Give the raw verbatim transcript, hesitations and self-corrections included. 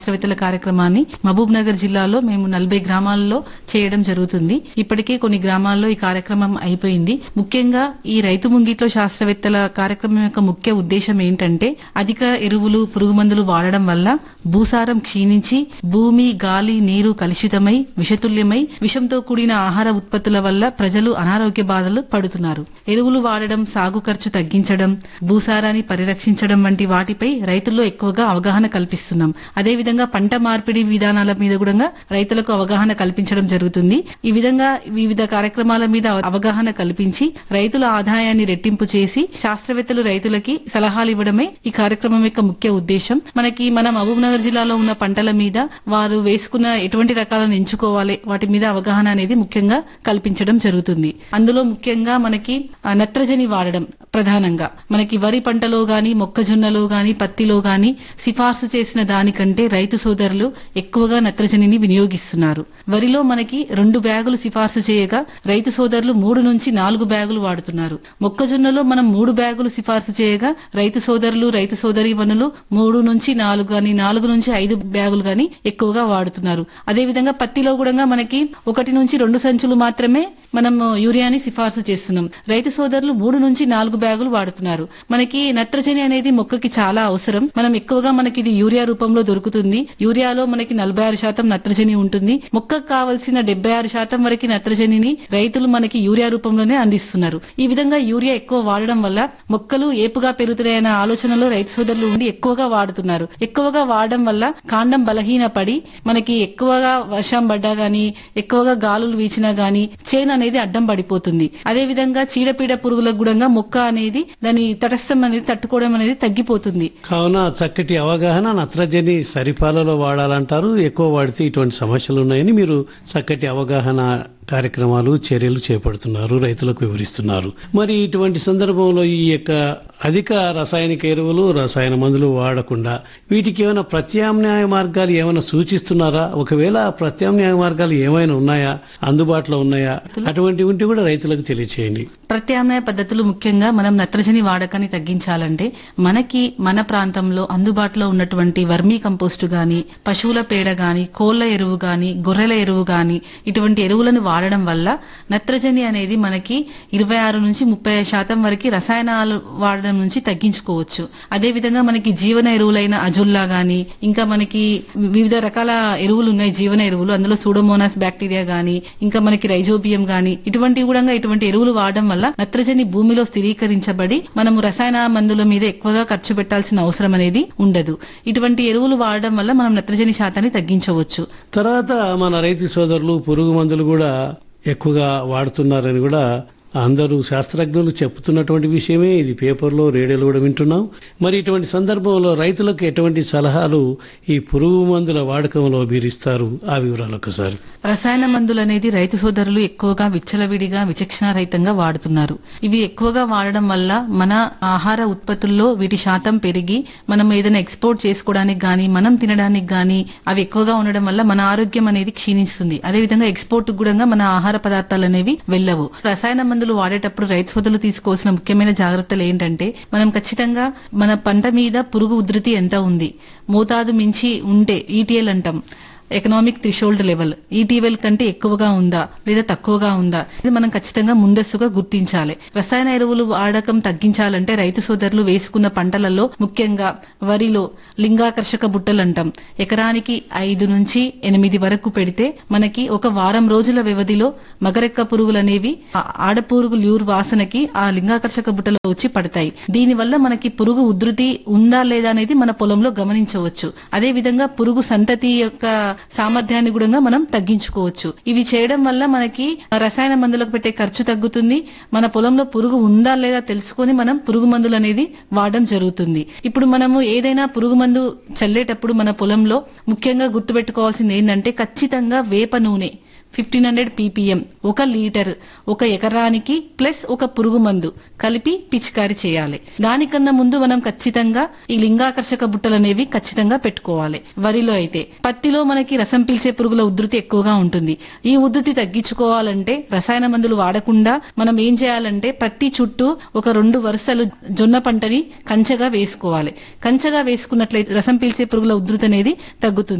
శాస్త్రవేత్తల కార్యక్రమాన్ని మహబూబ్ నగర్ జిల్లాలో మేము నలభై గ్రామాల్లో చేయడం జరుగుతుంది. ఇప్పటికే కొన్ని గ్రామాల్లో ఈ కార్యక్రమం అయిపోయింది. ముఖ్యంగా ఈ రైతు ముంగిట్లో శాస్త్రవేత్తల కార్యక్రమం యొక్క ముఖ్య ఉద్దేశం ఏంటంటే అధిక ఎరువులు, పురుగు మందులు వాడడం వల్ల భూసారం క్షీణించి భూమి, గాలి, నీరు కలుషితమై విషతుల్యమై విషంతో కూడిన ఆహార ఉత్పత్తుల వల్ల ప్రజలు అనారోగ్య బాధలు పడుతున్నారు. ఎరువులు వాడడం, సాగు ఖర్చు తగ్గించడం, భూసారాన్ని పరిరక్షించడం వంటి వాటిపై రైతుల్లో ఎక్కువగా అవగాహన కల్పిస్తున్నాం. అదేవిధంగా పంట మార్పిడి విధానాల మీద కూడా రైతులకు అవగాహన కల్పించడం జరుగుతుంది. ఈ విధంగా వివిధ కార్యక్రమాల మీద అవగాహన కల్పించి రైతుల ఆదాయాన్ని రెట్టింపు చేసి శాస్త్రవేత్తలు రైతులకి సలహాలు ఇవ్వడమే ఈ కార్యక్రమం యొక్క ముఖ్య ఉద్దేశం. మనకి మన మహబూబ్ నగర్ జిల్లాలో ఉన్న పంటల మీద వారు వేసుకున్న ఎటువంటి రకాలను ఎంచుకోవాలి, వాటి మీద అవగాహన అనేది ముఖ్యంగా కల్పించడం జరుగుతుంది. అందులో ముఖ్యంగా మనకి నత్రజని వాడడం ప్రధానంగా మనకి వరి పంటలో గాని, మొక్కజొన్నలో గాని, పత్తిలో గాని సిఫార్సు చేసిన దానికంటే రైతు సోదరులు ఎక్కువగా నత్రజనిని వినియోగిస్తున్నారు. వరిలో మనకి రెండు బ్యాగులు సిఫార్సు చేయగా రైతు సోదరులు మూడు నుంచి నాలుగు బ్యాగులు వాడుతున్నారు. మొక్కజొన్నలో మనం మూడు బ్యాగులు సిఫార్సు చేయగా రైతు సోదరులు, రైతు సోదరి వనులు మూడు నుంచి నాలుగు గాని, నాలుగు నుంచి ఐదు బ్యాగులు గాని ఎక్కువగా వాడుతున్నారు. అదేవిధంగా పత్తిలో కూడా మనకి ఒకటి నుంచి రెండు సంచులు మాత్రమే మనం యూరియాని సిఫార్సు చేస్తున్నాం. రైతు సోదరులు మూడు నుంచి నాలుగు బ్యాగులు వాడుతున్నారు. మనకి నత్రజని అనేది మొక్కకి చాలా అవసరం. మనం ఎక్కువగా మనకి ఇది యూరియా రూపంలో దొరుకుతుంది. యూరియాలో మనకి నలభై ఆరు శాతం నత్రజని ఉంటుంది. మొక్కకు కావలసిన డెబ్బై ఆరు శాతం వరకు నత్రజనిని రైతులు మనకి యూరియా రూపంలోనే అందిస్తున్నారు. ఈ విధంగా యూరియా ఎక్కువ వాడడం వల్ల మొక్కలు ఏపుగా పెరుగుతున్నాయన్న ఆలోచనలో రైతు సోదరులు ఉండి ఎక్కువగా వాడుతున్నారు. ఎక్కువగా వాడడం వల్ల కాండం బలహీన పడి మనకి ఎక్కువగా వర్షం పడ్డా గానీ, ఎక్కువగా గాలులు వీచినా గానీ చేను అనేది అడ్డం పడిపోతుంది. అదే విధంగా చీడపీడ పురుగులకు కూడా మొక్క అనేది దాని తటస్థం అనేది తట్టుకోవడం అనేది తగ్గిపోతుంది. కావున చక్కటి అవగాహన, నత్రజని సరిపాలలో వాడాలంటారు. ఎక్కువ వాడితే ఇటువంటి సమస్యలు ఉన్నాయని మీరు చక్కటి అవగాహన కార్యక్రమాలు, చర్యలు చేపడుతున్నారు, రైతులకు వివరిస్తున్నారు. మరి ఇటువంటి సందర్భంలో ఈ యొక్క అధిక రసాయనిక ఎరువులు, రసాయన మందులు వాడకుండా వీటికి ఏమైనా ప్రత్యామ్నాయ మార్గాలు ఏమైనా సూచిస్తున్నారా? ఒకవేళ ప్రత్యామ్నాయ మార్గాలు ఏమైనా ఉన్నాయా, అందుబాటులో ఉన్నాయా? అటువంటి ఉంటే కూడా రైతులకు తెలియచేయండి. ప్రత్యామ్నాయ పద్ధతులు ముఖ్యంగా మనం నత్రజని వాడకాన్ని తగ్గించాలంటే మనకి మన ప్రాంతంలో అందుబాటులో ఉన్నటువంటి వర్మీ కంపోస్టు గాని, పశువుల పేడ గాని, కోళ్ల ఎరువు గాని, గొర్రెల ఎరువు గాని ఇటువంటి ఎరువులను వాడడం వల్ల నత్రజని అనేది మనకి ఇరవై ఆరు నుంచి ముప్పై శాతం వరకు రసాయనాలు వాడడం నుంచి తగ్గించుకోవచ్చు. అదే విధంగా మనకి జీవన ఎరువులైన అజుల్లా గాని, ఇంకా మనకి వివిధ రకాల ఎరువులు ఉన్నాయి జీవన ఎరువులు. అందులో సూడోమోనాస్ బ్యాక్టీరియా గాని, ఇంకా మనకి రైజోబియం గాని ఇటువంటి కూడా ఇటువంటి ఎరువులు వాడడం వల్ల నత్రజని భూమిలో స్థిరీకరించబడి మనము రసాయన మందుల మీద ఎక్కువగా ఖర్చు పెట్టాల్సిన అవసరం అనేది ఉండదు. ఇటువంటి ఎరువులు వాడడం వల్ల మనం నత్రజని శాతాన్ని తగ్గించవచ్చు. తర్వాత మన రైతు సోదరులు పురుగు మందులు కూడా ఎక్కువగా వాడుతున్నారని కూడా అందరూ శాస్త్రజ్ఞులు చెప్తున్నటువంటి విషయమే. ఇది పేపర్లో, రేడియోలో కూడా వింటున్నాం. మరి ఇటువంటి సందర్భంలో రైతులకు ఎటువంటి సలహాలు ఈ పురుగు మందుల వాడకంలో మీరు ఇస్తారు? ఆ వివరాలు ఒకసారి. రసాయన మందులు అనేది రైతు సోదరులు ఎక్కువగా విచ్చలవిడిగా, విచక్షణారహితంగా వాడుతున్నారు. ఇవి ఎక్కువగా వాడడం వల్ల మన ఆహార ఉత్పత్తుల్లో వీటి శాతం పెరిగి మనం ఏదైనా ఎక్స్పోర్ట్ చేసుకోవడానికి గానీ, మనం తినడానికి గానీ అవి ఎక్కువగా ఉండడం వల్ల మన ఆరోగ్యం అనేది క్షీణిస్తుంది. అదేవిధంగా ఎక్స్పోర్ట్ కూడా మన ఆహార పదార్థాలు అనేవి వెళ్ళవు. రసాయన మందులు వాడేటప్పుడు రైతు సోదరులు తీసుకోవాల్సిన ముఖ్యమైన జాగ్రత్తలు ఏంటంటే మనం ఖచ్చితంగా మన పంట మీద పురుగు ఉధృతి ఎంత ఉంది, మోతాదు మించి ఉంటే ఈటీఎల్ అంటాం, ఎకనామిక్ థ్రెషోల్డ్ లెవెల్, ఈటీఎల్ కంటే ఎక్కువగా ఉందా లేదా తక్కువగా ఉందా, ఇది మనం ఖచ్చితంగా ముందస్తుగా గుర్తించాలి. రసాయన ఎరువులు వాడకం తగ్గించాలంటే రైతు సోదరులు వేసుకున్న పంటలలో ముఖ్యంగా వరిలో లింగాకర్షక బుట్టలు అంటాం, ఎకరానికి ఐదు నుంచి ఎనిమిది వరకు పెడితే మనకి ఒక వారం రోజుల వ్యవధిలో మగరెక్క పురుగులు అనేవి ఆడపురుగు ల్యూర్ వాసనకి ఆ లింగాకర్షక బుట్టలో వచ్చి పడతాయి. దీని వల్ల మనకి పురుగు ఉధృతి ఉందా లేదా అనేది మన పొలంలో గమనించవచ్చు. అదే విధంగా పురుగు సంతతి యొక్క సామర్థ్యాన్ని కూడా మనం తగ్గించుకోవచ్చు. ఇవి చేయడం వల్ల మనకి రసాయన మందులకు పెట్టే ఖర్చు తగ్గుతుంది. మన పొలంలో పురుగు ఉందా లేదా తెలుసుకొని మనం పురుగు మందులు అనేది వాడడం జరుగుతుంది. ఇప్పుడు మనము ఏదైనా పురుగు మందు చల్లేటప్పుడు మన పొలంలో ముఖ్యంగా గుర్తుపెట్టుకోవాల్సింది ఏంటంటే ఖచ్చితంగా వేప నూనె ఫిఫ్టీన్ హండ్రెడ్ పీపీఎం ఒక లీటర్ ఒక ఎకరానికి ప్లస్ ఒక పురుగు మందు కలిపి పిచికారీ చేయాలి. దానికన్నా ముందు మనం ఖచ్చితంగా ఈ లింగాకర్షక బుట్టలు అనేవి ఖచ్చితంగా పెట్టుకోవాలి. వరిలో అయితే, పత్తిలో మనకి రసం పీల్చే పురుగుల ఉధృతి ఎక్కువగా ఉంటుంది. ఈ ఉధృతి తగ్గించుకోవాలంటే రసాయన మందులు వాడకుండా మనం ఏం చేయాలంటే పత్తి చుట్టూ ఒక రెండు వరుసలు జొన్న పంటని కంచగా వేసుకోవాలి. కంచగా వేసుకున్నట్లయితే రసం పీల్చే పురుగుల ఉధృతి అనేది తగ్గుతుంది.